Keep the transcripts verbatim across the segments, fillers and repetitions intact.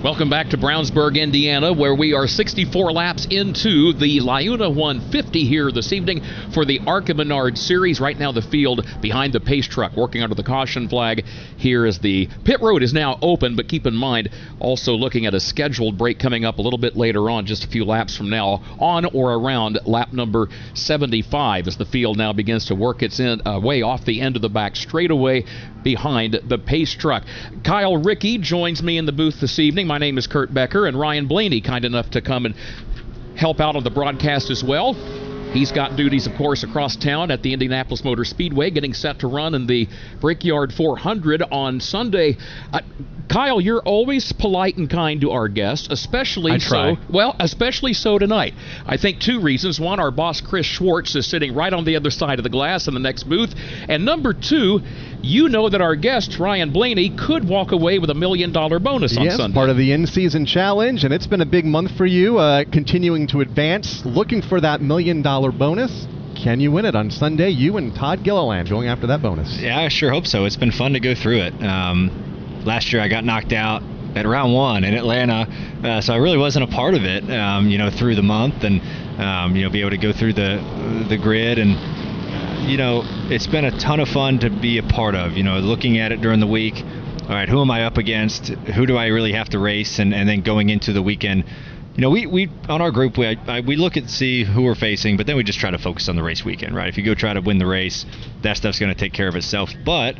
Welcome back to Brownsburg, Indiana, where we are sixty-four laps into the LiUNA one fifty here this evening for the ARCA Menard Series. Right now the field behind the pace truck working under the caution flag. Here is the pit road is now open, but keep in mind also looking at a scheduled break coming up a little bit later on, just a few laps from now, on or around lap number seventy-five, as the field now begins to work its in, uh, way off the end of the back straightaway behind the pace truck. Kyle Rickey joins me in the booth this evening. My name is Kurt Becker, and Ryan Blaney kind enough to come and help out on the broadcast as well. He's got duties, of course, across town at the Indianapolis Motor Speedway, getting set to run in the Brickyard four hundred on Sunday. Uh, Kyle, you're always polite and kind to our guests, especially I try. so. Well, especially so tonight. I think two reasons. One, our boss Chris Schwartz is sitting right on the other side of the glass in the next booth, and number two, you know that our guest Ryan Blaney could walk away with a million dollar bonus on yes, Sunday. Part of the in-season challenge, and it's been a big month for you, uh, continuing to advance, looking for that million dollar bonus. Can you win it on Sunday? You and Todd Gilliland going after that bonus. Yeah, I sure hope so. It's been fun to go through it. Um, last year I got knocked out at round one in Atlanta, uh, so I really wasn't a part of it, um, you know, through the month, and um, you know, be able to go through the the grid, and uh, you know, it's been a ton of fun to be a part of. You know, looking at it during the week. All right, who am I up against? Who do I really have to race? And, and then going into the weekend. You know, we, we on our group, we I, we look at see who we're facing, but then we just try to focus on the race weekend, right? If you go try to win the race, that stuff's going to take care of itself. But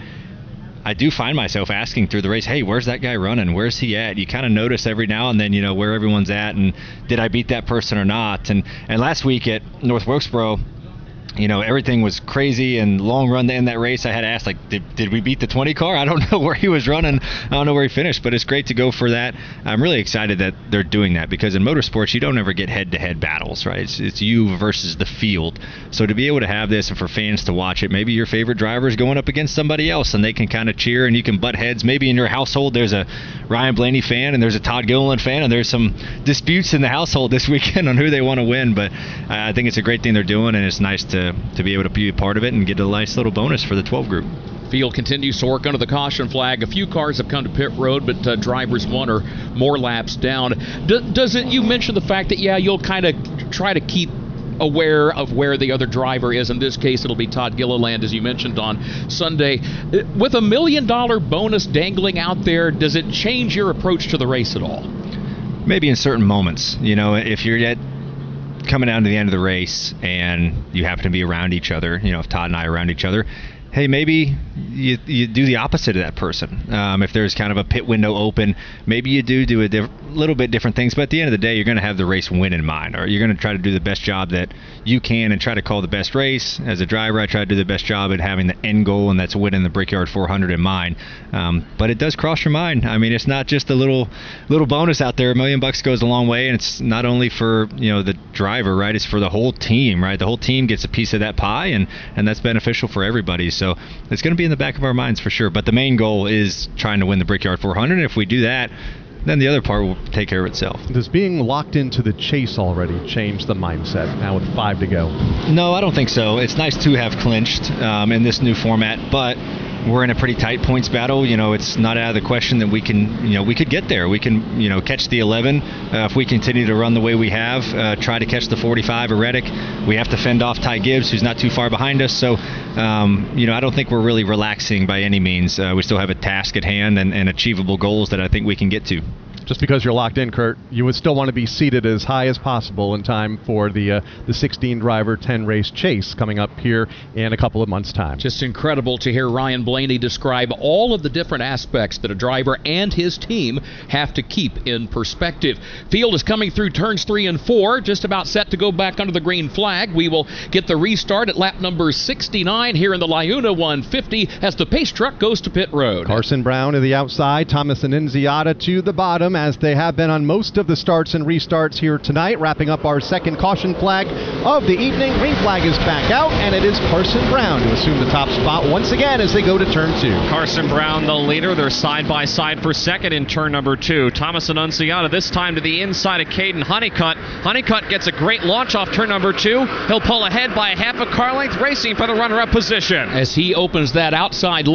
I do find myself asking through the race, hey, where's that guy running? Where's he at? You kind of notice every now and then, you know, where everyone's at, and did I beat that person or not? And and last week at North Wilkesboro, you know, everything was crazy and long run to end that race. I had to ask, like, did, did we beat the twenty car? I don't know where he was running. I don't know where he finished, but it's great to go for that. I'm really excited that they're doing that, because in motorsports, you don't ever get head-to-head battles, right? It's, it's you versus the field. So to be able to have this and for fans to watch it, maybe your favorite driver is going up against somebody else and they can kind of cheer and you can butt heads. Maybe in your household there's a Ryan Blaney fan and there's a Todd Gilliland fan, and there's some disputes in the household this weekend on who they want to win. But uh, I think it's a great thing they're doing, and it's nice to to be able to be a part of it and get a nice little bonus for the twelve group. Field continues to work under the caution flag. A few cars have come to pit road, but uh, drivers one or more laps down. Do, does it? You mentioned the fact that yeah, you'll kind of try to keep aware of where the other driver is. In this case, it'll be Todd Gilliland, as you mentioned on Sunday. With a million dollar bonus dangling out there, does it change your approach to the race at all? Maybe in certain moments. You know, if you're at coming down to the end of the race and you happen to be around each other, you know, if Todd and I are around each other, hey, maybe you, you do the opposite of that person. Um, if there's kind of a pit window open, maybe you do do a diff- little bit different things, but at the end of the day, you're going to have the race win in mind, or you're going to try to do the best job that you can and try to call the best race. As a driver, I try to do the best job at having the end goal, and that's winning the Brickyard four hundred in mind. Um, but it does cross your mind. I mean, it's not just a little little bonus out there. A million bucks goes a long way, and it's not only for, you know, the driver, right? It's for the whole team, right? The whole team gets a piece of that pie, and, and that's beneficial for everybody. So So it's going to be in the back of our minds for sure. But the main goal is trying to win the Brickyard four hundred. And if we do that, then the other part will take care of itself. Does being locked into the chase already change the mindset now with five to go? No, I don't think so. It's nice to have clinched um, in this new format, but we're in a pretty tight points battle. You know, it's not out of the question that we can, you know, we could get there. We can, you know, catch the eleven uh, if we continue to run the way we have, uh, try to catch the forty-five of Reddick. We have to fend off Ty Gibbs, who's not too far behind us. So, um, you know, I don't think we're really relaxing by any means. Uh, we still have a task at hand and, and achievable goals that I think we can get to. Just because you're locked in, Kurt, you would still want to be seated as high as possible in time for the uh, the sixteen driver, ten race chase coming up here in a couple of months' time. Just incredible to hear Ryan Blaney describe all of the different aspects that a driver and his team have to keep in perspective. Field is coming through turns three and four, just about set to go back under the green flag. We will get the restart at lap number sixty-nine here in the LiUNA one fifty as the pace truck goes to pit road. Carson Brown to the outside, Thomas and Nunziata to the bottom, as they have been on most of the starts and restarts here tonight. Wrapping up our second caution flag of the evening. Green flag is back out, and it is Carson Brown to assume the top spot once again as they go to turn two. Carson Brown, the leader. They're side by side for second in turn number two. Thomas Annunziata this time to the inside of Caden Honeycutt. Honeycutt gets a great launch off turn number two. He'll pull ahead by a half a car length, racing for the runner-up position. As he opens that outside